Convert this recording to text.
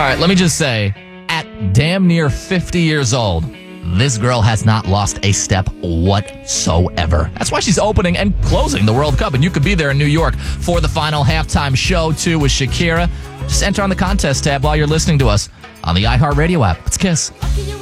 right, let me just say, at damn near 50 years old, this girl has not lost a step whatsoever. That's why she's opening and closing the World Cup, and you could be there in New York for the final halftime show, too, with Shakira. Just enter on the contest tab while you're listening to us on the iHeartRadio app. It's Kiss.